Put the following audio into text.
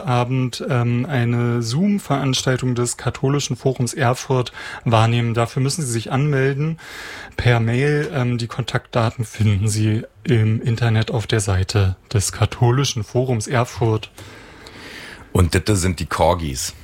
Abend eine Zoom-Veranstaltung des Katholischen Forums Erfurt wahrnehmen. Dafür müssen Sie sich anmelden per Mail. Die Kontaktdaten finden Sie im Internet auf der Seite des Katholischen Forums Erfurt. Und das sind die Corgis.